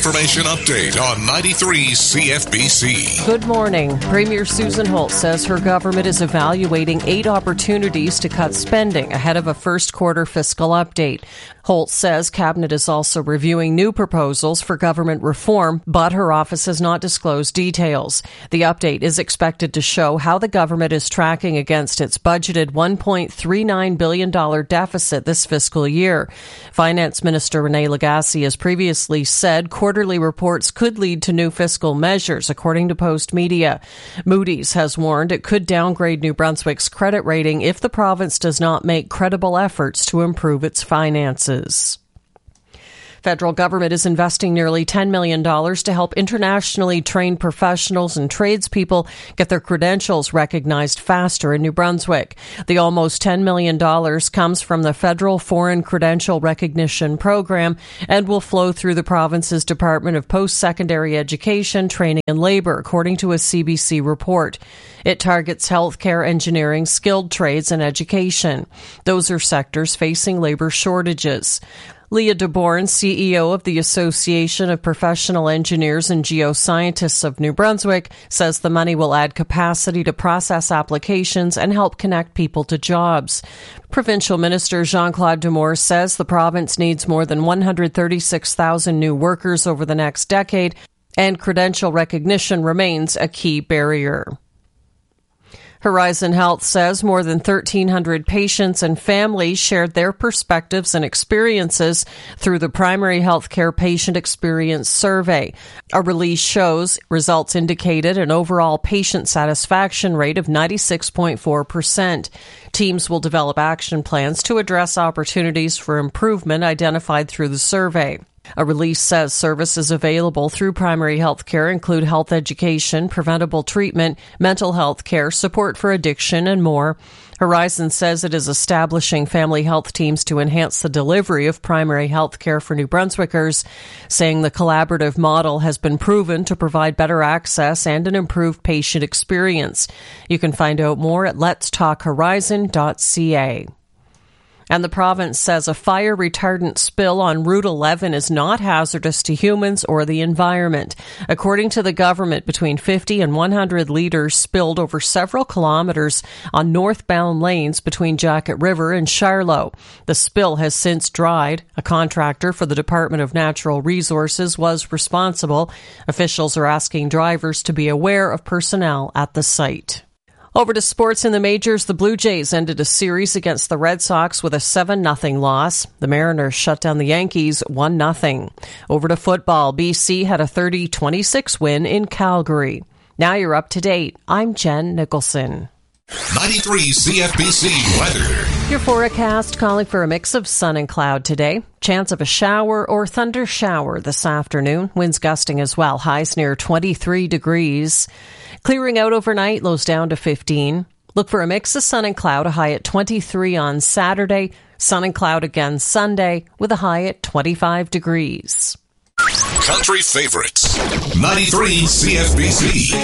information update on 93 CFBC. Good morning. Premier Susan Holt says her government is evaluating 8 opportunities to cut spending ahead of a first quarter fiscal update. Holt says Cabinet is also reviewing new proposals for government reform, but her office has not disclosed details. The update is expected to show how the government is tracking against its budgeted $1.39 billion deficit this fiscal year. Finance Minister Rene Lagacé has previously said quarterly reports could lead to new fiscal measures, according to Post Media. Moody's has warned it could downgrade New Brunswick's credit rating if the province does not make credible efforts to improve its finances. Federal government is investing nearly $10 million to help internationally trained professionals and tradespeople get their credentials recognized faster in New Brunswick. The almost $10 million comes from the Federal Foreign Credential Recognition Program and will flow through the province's Department of Post-Secondary Education, Training and Labor, according to a CBC report. It targets healthcare, engineering, skilled trades, and education. Those are sectors facing labor shortages. Leah DeBourne, CEO of the Association of Professional Engineers and Geoscientists of New Brunswick, says the money will add capacity to process applications and help connect people to jobs. Provincial Minister Jean-Claude Demore says the province needs more than 136,000 new workers over the next decade, and credential recognition remains a key barrier. Horizon Health says more than 1,300 patients and families shared their perspectives and experiences through the Primary Healthcare Patient Experience Survey. A release shows results indicated an overall patient satisfaction rate of 96.4%. Teams will develop action plans to address opportunities for improvement identified through the survey. A release says services available through primary health care include health education, preventable treatment, mental health care, support for addiction, and more. Horizon says it is establishing family health teams to enhance the delivery of primary health care for New Brunswickers, saying the collaborative model has been proven to provide better access and an improved patient experience. You can find out more at letstalkhorizon.ca. And the province says a fire retardant spill on Route 11 is not hazardous to humans or the environment. According to the government, between 50 and 100 litres spilled over several kilometres on northbound lanes between Jacket River and Charlotte. The spill has since dried. A contractor for the Department of Natural Resources was responsible. Officials are asking drivers to be aware of personnel at the site. Over to sports in the majors. The Blue Jays ended a series against the Red Sox with a 7-0 loss. The Mariners shut down the Yankees 1-0. Over to football. BC had a 30-26 win in Calgary. Now you're up to date. I'm Jen Nicholson. 93 CFBC weather. Your forecast calling for a mix of sun and cloud today. Chance of a shower or thunder shower this afternoon. Winds gusting as well. Highs near 23 degrees. Clearing out overnight, lows down to 15. Look for a mix of sun and cloud, a high at 23 on Saturday. Sun and cloud again Sunday with a high at 25 degrees. Country favorites. 93 CFBC.